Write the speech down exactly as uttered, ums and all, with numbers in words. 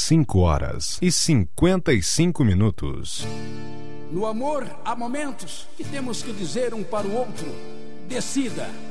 cinco horas e cinquenta e cinco minutos. No amor, há momentos que temos que dizer um para o outro: decida.